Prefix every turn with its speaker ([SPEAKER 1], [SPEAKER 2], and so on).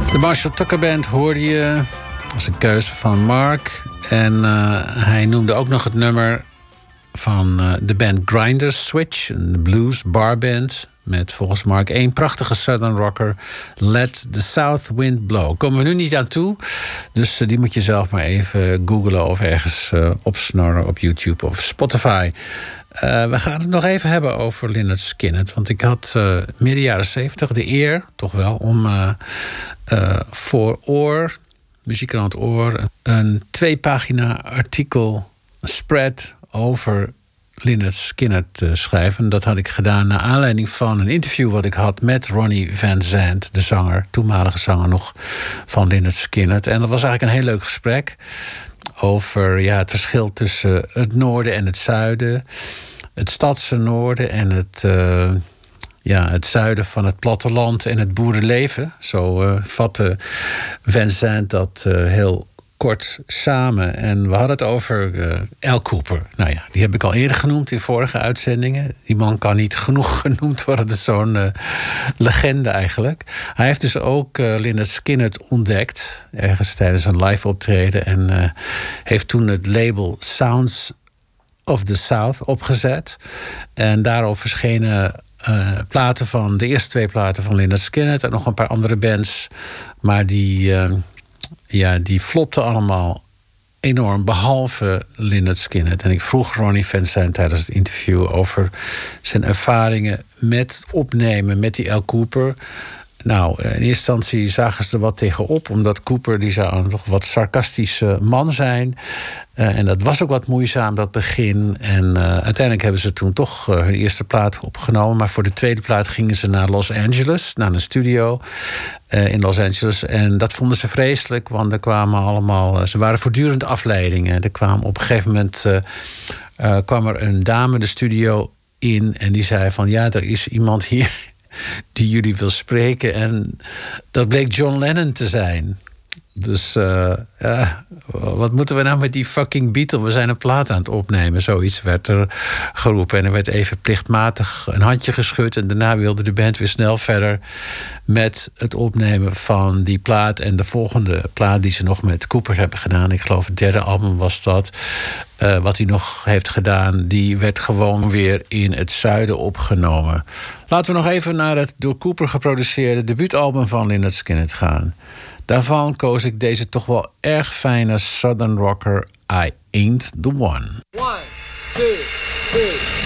[SPEAKER 1] De Marshall Tucker Band hoorde je als een keuze van Mark. En hij noemde ook nog het nummer van de band Grinders Switch, een blues barband met volgens Mark één prachtige southern rocker, Let the South Wind Blow. Komen we nu niet aan toe, dus die moet je zelf maar even googlen of ergens opsnorren op YouTube of Spotify. We gaan het nog even hebben over Lynyrd Skynyrd. Want ik had midden jaren 70 de eer, toch wel, om voor Oor, Muziekkrant Oor, een 2-pagina artikel, spread over Lynyrd Skynyrd te schrijven. Dat had ik gedaan naar aanleiding van een interview wat ik had met Ronnie Van Zant, de zanger, toenmalige zanger nog van Lynyrd Skynyrd. En dat was eigenlijk een heel leuk gesprek over het verschil tussen het noorden en het zuiden, het stadse noorden en het zuiden van het platteland en het boerenleven. Zo vatte Van Zant dat heel kort samen. En we hadden het over Al Kooper. Nou ja, die heb ik al eerder genoemd in vorige uitzendingen. Die man kan niet genoeg genoemd worden. Dat is zo'n legende eigenlijk. Hij heeft dus ook Lynyrd Skynyrd ontdekt, ergens tijdens een live optreden. En heeft toen het label Sounds of the South opgezet. En daarop verschenen platen van de eerste 2 platen van Lynyrd Skynyrd en nog een paar andere bands. Maar die flopten allemaal enorm, behalve Lynyrd Skynyrd. En ik vroeg Ronnie Van Zant tijdens het interview over zijn ervaringen met opnemen met die Al Kooper. Nou, in eerste instantie zagen ze er wat tegenop, omdat Cooper, die zou een toch wat sarcastische man zijn. En dat was ook wat moeizaam, dat begin. En uiteindelijk hebben ze toen toch hun eerste plaat opgenomen. Maar voor de tweede plaat gingen ze naar Los Angeles, naar een studio in Los Angeles. En dat vonden ze vreselijk, want er kwamen allemaal, ze waren voortdurend afleidingen. Er kwam op een gegeven moment kwam er een dame de studio in en die zei van ja, er is iemand hier die jullie wil spreken. En dat bleek John Lennon te zijn. Dus wat moeten we nou met die fucking Beatle? We zijn een plaat aan het opnemen. Zoiets werd er geroepen. En er werd even plichtmatig een handje geschud. En daarna wilde de band weer snel verder met het opnemen van die plaat. En de volgende plaat die ze nog met Cooper hebben gedaan, ik geloof het derde album was dat, wat hij nog heeft gedaan, die werd gewoon weer in het zuiden opgenomen. Laten we nog even naar het door Cooper geproduceerde debuutalbum van Lynyrd Skynyrd gaan. Daarvan koos ik deze toch wel erg fijne Southern rocker I Ain't the One.
[SPEAKER 2] 1, 2, 3.